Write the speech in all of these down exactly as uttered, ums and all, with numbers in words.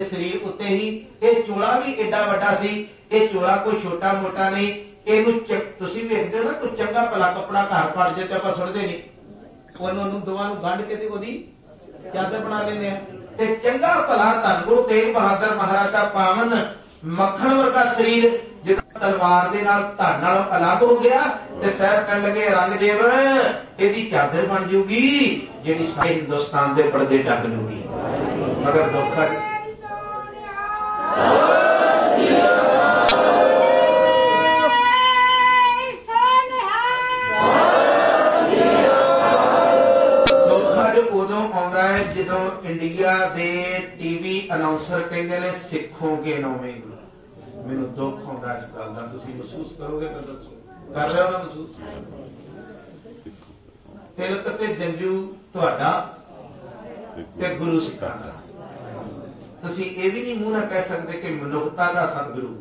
शरीर उत्ते ही ये चोला भी एडा वड्डा सी, ये चोला कोई छोटा मोटा नहीं। इहनूं तुसीं वेखदे हो ना, कोई चंगा भला कपड़ा घर पड़ जाए तो आपां सुटदे नहीं, उहनूं दोवां नूं गंढ के ते ओहदी चादर बना लेंदे आ। ते चंगा भला धन गुरु तेग बहादुर महाराज दा पावन मक्खण वर्गा शरीर जिदा तलवार दे नाल धन नाल अलग हो गया ते साहब कहण लगे औरंगजेब इहदी चादर बन जूगी जिहड़ी सारे हिंदुस्तान दे पर्दे ढक लूगी। मगर दुख है जो इंडिया दे टीवी अनाउंसर कहते हैं सिखोगे नौवें गुरु। मैनूं दुख होंदा इस गल दा, तुसीं महसूस करोगे तो दसो, कर रहे हो ना महसूस? तिलक ते जंजू तुहाडा ते गुरु सिखां दा। तुसीं ये भी नहीं मूंह ना कह सकते कि मनुखता दा सतगुरु।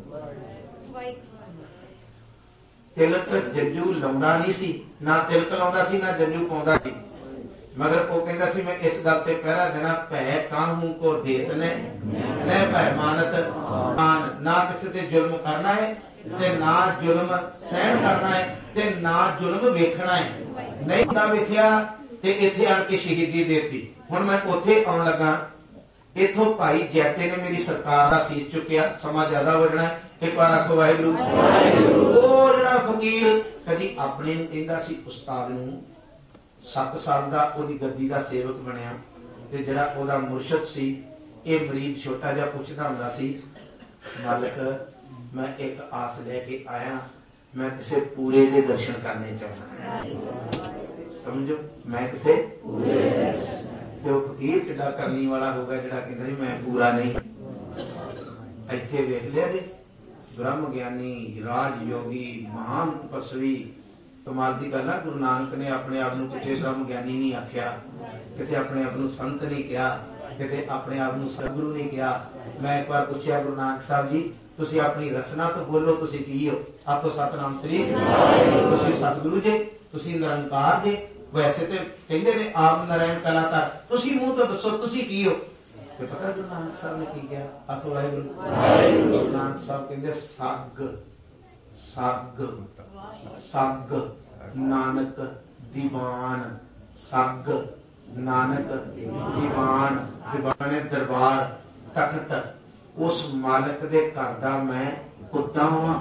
तिलक जंजू लाउंदा नहीं सी, ना तिलक लाउंदा सी, ना जंजू पाउंदा सी। मगर वो कहता सी मैं इस गल ते पहरा देना, भै काहू को देत ने न भै मानत मान। ना किसी ते जुल्म करना है ते ना जुल्म सहन करना है ते ना जुल्म वेखना है। नहीं हुंदा वेखिया ते इत्थे आण के शहीदी देती। हुण मैं उत्थे आउण लगा, इथों भाई जैते ने मेरी सरकार दा सीस चुकिया, समा ज्यादा वजना है। एक बार आखो वाहिगुरू। ओ जिहड़ा फकीर कदी अपने नूं कहंदा सी उस्ताद नूं, सत्त साल का ओदी गद्दी का सेवक बनया ते जिहड़ा ओदा मुर्शद सी, ये मरीज छोटा जिहा पुछदा हुंदा सी, मालिक मैं एक आस लेके आया, मैं किसी पूरे दे दर्शन करने चाहता। समझो, मैं किसी जो फकीर किड्डा करनी वाला होगा जिहड़ा कहंदा सी मैं पूरा नहीं। इत्थे वेख लिया जी, ब्रह्म ज्ञानी राज योगी महान तपस्वी। कमाल की गल है, गुरु नानक ने अपने आप को किसी ब्रह्म ज्ञानी नहीं आख्या, किसी अपने आप को संत नहीं कहा, किसी अपने आप को सतगुरु नहीं कहा। मैं एक बार पूछा गुरु नानक साहब जी तुसी अपनी रचना तो बोलो, तुसी की हो? आपको सतनाम श्री, तुसी सतगुरु जे, तुसी निरंकार जे। वैसे तो कहते ने आप नारायण कलाकार, तुसी मुंह तो दसो तुसी की हो? तो पता गुरु नानक साहब ने की किया? आपको वाहिगुरू। गुरु नानक साहब कहते सग सग सग नानक दीवान, सग नानक दीवान, दीवाने दरबार तख्त, उस मालिक दे घर दा मैं कुत्ता वा।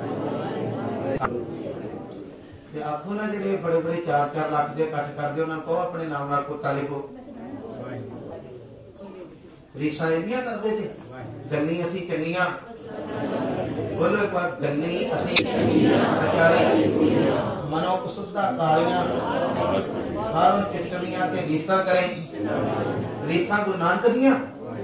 आखो ना जिहड़े बड़े बड़े चार चार लाख के इकट्ठ करते उन्होंने कहो अपने नाम नाल कुत्ता लिखो। रीसा इन्नियां करदे थे, गल्ली असी चंगियां, बोलो एक बार, गल्ली असी मनो कुसुमदा कालियां, हर चिष्टनियां ते रीसा करें। रीसा गुरु नानक दियां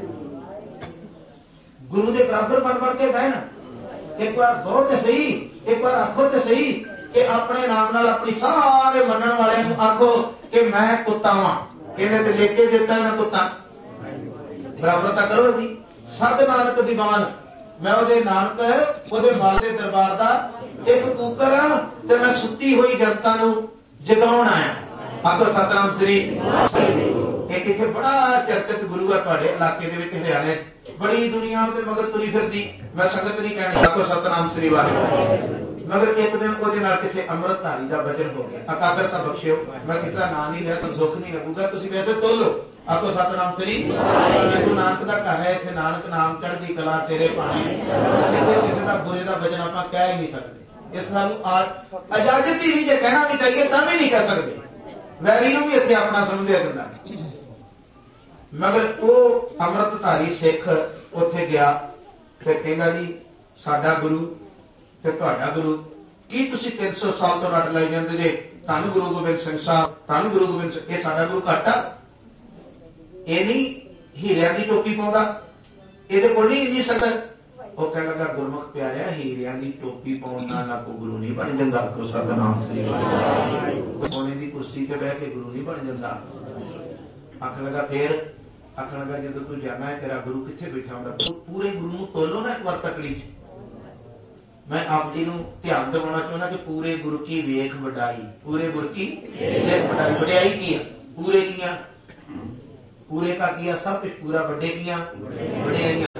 गुरु दे बराबर बन बन के बहन। एक बार बहुत सही, एक बार आखो तो सही कि अपने नाम नाल अपनी सारे मनन वाले नूं आखो कि मैं कुत्ता वां, इहने ते लिख के दिता मैं कुत्ता। बराबरता करो जी। सद नानक दीवान, मैं ओदे नानक ओदे माल दे दरबार दा एक कूकर हां ते मैं सुत्ती हुई जनता नूं जगाउण आया। आखो सतनाम श्री। एक इत्थे बड़ा चर्चित गुरु है तुहाडे इलाके दे विच हरियाणे, बड़ी दुनिया ओदे मगर तुरी फिरदी, मैं संगत नहीं कहनी। आखो सतनाम श्री वाहिगुरू। मगर एक दिन ओदे नाल किसी अमृतधारी दा वचन हो गया, अकादरता बख्शियो, मैं किसी नाम नहीं लिया तो दुख नहीं लगूगा, तुसीं वैसे तोलो। आपको सतनाम श्री। गुरु नानक का घर है, इत्थे नानक नाम चढ़दी कला तेरे पाने, किसी का बुरे का वचन आप कह ही नहीं सकते। इस इजाजत ही नहीं, जो कहना भी चाहिए तब भी नहीं कह सकते, वैरी भी इत्थे अपना समझे दिंदा। मगर वो अमृतधारी सिख उत्थे गया ते कहंदा जी साडा गुरु ते तुहाडा गुरु की तुसीं तीन सौ साल तो रट लाई जांदे जे, धन गुरु गोबिंद सिंह साहब, धन गुरु गोबिंद सिंह, ये साडा गुरु घट आ, ये नहीं हीरिया की टोपी पाउंदा, इहदे कोल नहीं इन्नी सकत। वो कहने लगा गुरमुख प्यारिया, हीरिया की टोपी पाउण नाल कोई गुरु नहीं बन जांदा। को सतनाम श्री। सोने की कुर्सी ते बैठ के गुरु नहीं बन जांदा। आखण लगा फिर, आखण लगा जदों तू जाना है तेरा गुरु कित्थे बैठा हुंदा, पूरे गुरु नूं तोलो ना एक बार तकड़ी च। मैं आप जी नूं ध्यान दिवाउणा चाहुंदा कि पूरे गुरु की वेख वडाई, पूरे गुरु की वेख वडाई। वडियाई की है? पूरे की पूरे का किया सब कुछ पूरा, बड़े किया बड़े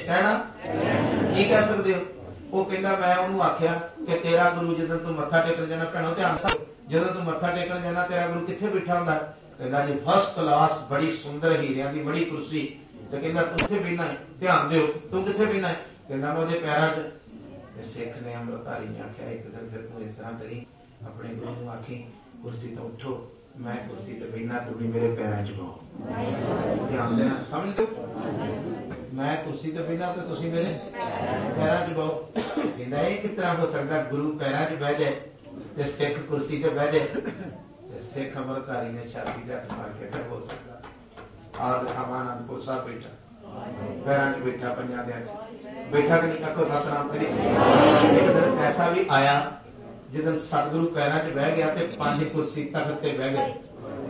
कहना की कह सकते हो? वो कहता मैं उन्होंने आख्या कि तेरा गुरु जो तू मत्था टेकन जाना भैनों ध्यान जो तू मत्था टेकन जाना तेरा गुरु कित्थे बैठा हुंदा? कहता जी फर्स्ट क्लास बड़ी सुंदर हीरिया की बड़ी कुर्सी। तो कहता तू कित्थे बैठना है? ध्यान दिओ तू कित्थे बैठना है? कहता मैं उहदे पैरां च। सिख ने अमृतधारी ने आख्या एक दिन फिर तू इस तरह करी अपने गुरु नूं आखी कुर्सी तो उठो मैं कुर्सी ते बैठना तू भी मेरे पैरां च पाओ। ध्यान देना समझ लो मैं कुर्सी ते बैठना तो तुसीं मेरे पैरां च पाओ। कहंदा ये किस तरह हो सकदा गुरु पैरां च बह जाए ते सिख कुर्सी ते बह जाए। सिख अमृतधारी ने छाती ते हत्थ मार के हो सकदा आ दिखावा आनंदपुर साहब बैठा पैरां च बैठा पंजां दे बैठा कि नहीं आखो सतनाम श्री। एक दिन ऐसा भी आया जिदन सतगुरु पैरां च बह गया ते पंज कुर्सी तख्त ते बह गए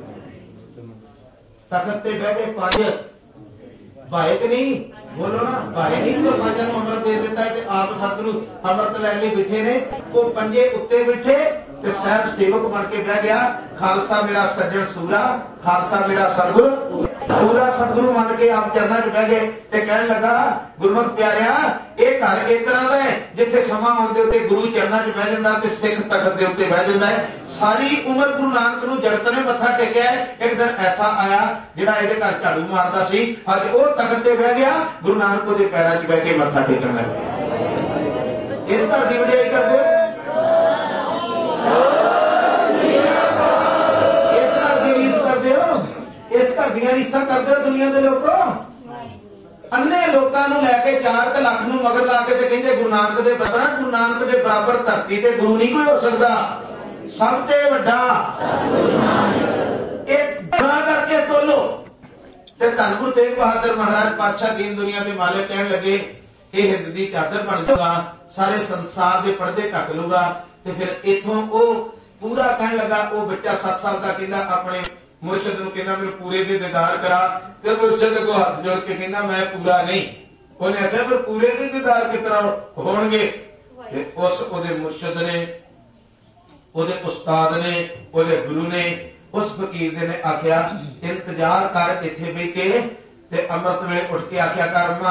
तख्त ते बह गए पंज भाए कि नहीं बोलो ना भाए नहीं तो पांचा नूं अमृत दे दिता है आप सतगुरु अमृत लैण लई बैठे ने वो पंजे उत्ते बैठे ते साहब सेवक बन के बह गया खालसा मेरा सज्जन सूरा खालसा मेरा सतगुरु पूरा सतगुरु मान के आप चरणा च बह गए ते कहन लगा गुरमुख प्यारिया ये घर इस तरह का है जिथे समा आउंदे उत्ते गुरु चरणा च बह जांदा ते सिख तख्त दे उत्ते बह जांदा है। सारी उम्र गुरु नानक नूं जगत ने मत्था टेकिया है। एक दिन ऐसा आया जिहड़ा इहदे घर झाड़ू मारदा सी अज वो तख्त ते बह गया गुरु नानक दे पैरां च बह के मत्था टेकण लग पिया। इस घर दी वडियाई करदे हो इस घर दी रीस करदे हो इस घर दीयां रीसां करदे हो दुनिया दे लोगों। अन्ने लोकां नूं लैके चार क लख नूं मगर ला के ते कहंदे गुरु नानक दे बराबर गुरु नानक दे बराबर धरती ते गुरु नहीं कोई हो सकदा सब ते वड्डा एक बना करके तोलो ते धन गुरु तेग बहादुर महाराज पातशाह दीन दुनिया दे मालिक कहण लगे ये हिंद दी चादर बन जाऊगा सारे संसार दे पर्दे ढक लूगा। ते फिर इथों वो पूरा कहण लगा वो बच्चा सत्त साल का कहंदा अपने मुर्शद नूं कहंदा मैं पूरे दे दीदार करा ते मुर्शद को हाथ जोड़ के कहंदा मैं पूरा नहीं। उन्हें आख्या फिर पूरे दे दीदार किस तरह होणगे? ते उस ओदे मुर्शद ने ओदे उस्ताद ने ओदे गुरु ने उस फकीर ने आख्या इंतजार कर इत्थे बैठ के ते अमृत वेले उठ के आख्या कर